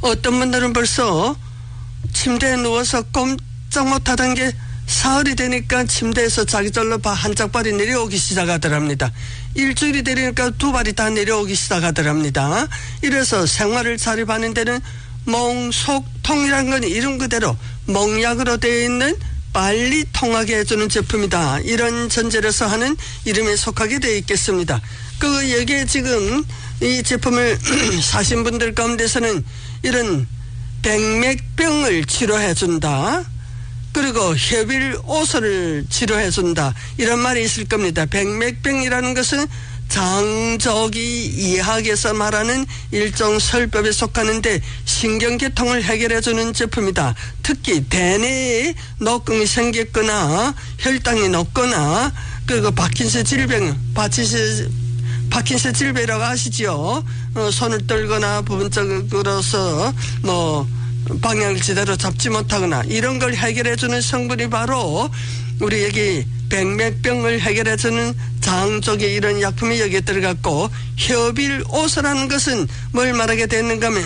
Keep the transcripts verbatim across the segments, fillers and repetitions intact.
어떤 분들은 벌써 침대에 누워서 꼼짝 못하던 게 사흘이 되니까 침대에서 자기절로 한 짝발이 내려오기 시작하더랍니다. 일주일이 되니까 두 발이 다 내려오기 시작하더랍니다. 이래서 생활을 자립하는 데는 멍속통이라는 건 이름 그대로 멍약으로 되어 있는 빨리 통하게 해주는 제품이다. 이런 전제로서 하는 이름에 속하게 되어 있겠습니다. 그 여기에 지금 이 제품을 사신 분들 가운데서는 이런 백맥병을 치료해준다. 그리고 협일오소를 치료해준다. 이런 말이 있을 겁니다. 백맥병이라는 것은 장저기 이학에서 말하는 일종 설법에 속하는데 신경계통을 해결해주는 제품이다. 특히 대뇌에 녹경이 생겼거나 혈당이 높거나 그리고 파킨슨 질병, 파킨슨, 파킨슨 질병이라고 아시죠? 어, 손을 떨거나 부분적으로서 뭐 방향을 제대로 잡지 못하거나 이런 걸 해결해주는 성분이 바로 우리 여기 백맥병을 해결해주는 장 쪽에 이런 약품이 여기에 들어갔고, 협일오소라는 것은 뭘 말하게 되는가 하면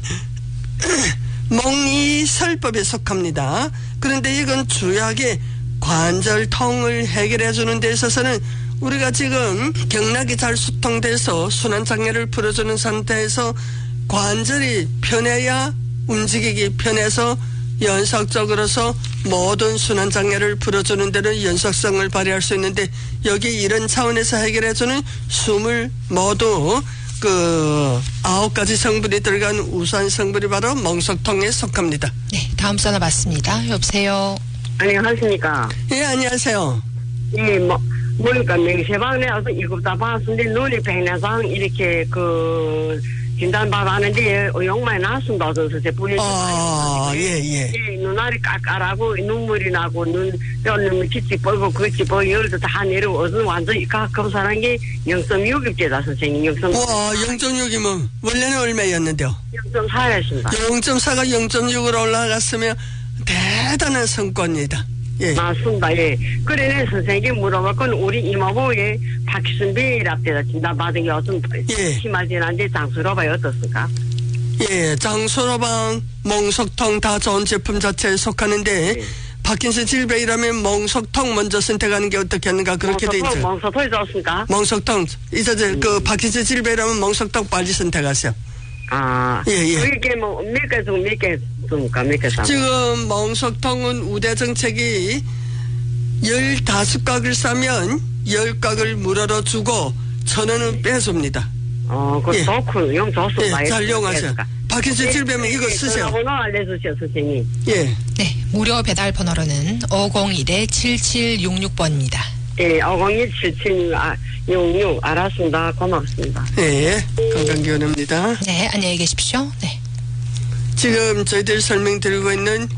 몽이설법에 속합니다. 그런데 이건 주약의 관절통을 해결해주는 데 있어서는 우리가 지금 경락이 잘 수통돼서 순환장애를 풀어주는 상태에서 관절이 편해야 움직이기 편해서 연속적으로서 모든 순환장애를 풀어주는 데는 연속성을 발휘할 수 있는데, 여기 이런 차원에서 해결해주는 숨을 모두 그 아홉 가지 성분이 들어간 우수한 성분이 바로 멍석통에 속합니다. 네, 다음 전화 받습니다. 여보세요. 안녕하십니까. 예, 안녕하세요. 예, 뭐, 뭐니까 맹세방 내와서 일곱 다 봤는데 눈이 백내상 이렇게 그 진단받았는데 의욕만이 났습니다. 그래서 제 분이 아, 예, 예. 예, 눈알이 깔깔하고 눈물이 나고 눈 뼈는 기치 뻘고 그치 뻘고 열도 다 내려고 어서 완전히 검사한 게 영 점 육입니다. 선생님. 영 점 육. 와, 영 점 육이면 원래는 얼마였는데요? 영 점 사였습니다. 영 점 사가 영 점 육으로 올라갔으면 대단한 성과입니다. 예. 맞습니다. 예. 그래, 선생님 물어봤건 우리 이모부의 파킨슨병이랍니다. 진단받은 게 어떤 예. 심하진 않은데 장수로바이 어떻습니까? 예, 장수로방, 멍석통 다 좋은 제품 자체에 속하는데, 예. 파킨슨 질병이라면 멍석통 먼저 선택하는 게 어떻겠는가 그렇게 돼 있죠. 멍석통이 좋습니까? 멍석통, 이제 음. 그 파킨슨 질병이라면 멍석통 빨리 선택하세요. 아, 예, 예. 그게 뭐, 몇 개 중, 몇 개 줍니까? 몇 개 줍니까? 지금 멍석통은 우대 정책이 열다섯 각을 싸면 열 각을 무료로 주고 천 원은 빼줍니다. 어, 그거 예. 좋군. 용 좋습니다. 예, 잘 이용하세요. 파킨슨 질병은 이거 쓰세요. 번호 알려주세요, 선생님. 예. 네, 무료 배달 번호로는 오공일 칠칠육육 번입니다. 예, 오공일 칠칠육육 알았습니다. 고맙습니다. 예, 건강기원입니다. 네, 안녕히 계십시오. 네. 지금 저희들 설명드리고 있는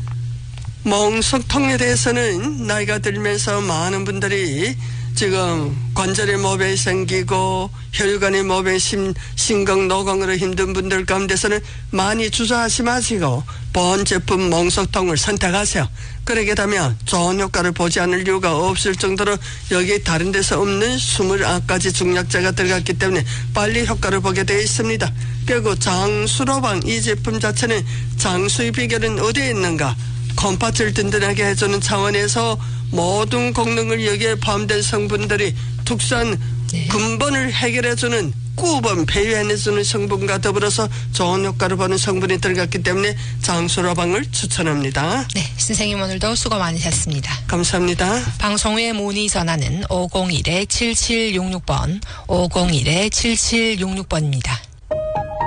멍석통에 대해서는 나이가 들면서 많은 분들이 지금 관절의 모병이 생기고 혈관의 모병, 심, 심경, 노공으로 힘든 분들 가운데서는 많이 주저하지 마시고 본 제품 멍석통을 선택하세요. 그러게 되면 좋은 효과를 보지 않을 이유가 없을 정도로 여기 다른 데서 없는 스물아홉 가지 중약제가 들어갔기 때문에 빨리 효과를 보게 되어 있습니다. 그리고 장수로방 이 제품 자체는 장수의 비결은 어디에 있는가? 콩팥을 든든하게 해주는 차원에서 모든功能을 여기에 포함된 성분들이 특수한 네. 근본을 해결해주는 구번 폐유해내주는 성분과 더불어서 좋은 효과를 보는 성분이 들어갔기 때문에 장수로방을 추천합니다. 네, 선생님 오늘도 수고 많으셨습니다. 감사합니다. 방송 후에 문의 전화는 오공일 칠칠육육 번, 오공일 칠칠육육 번입니다.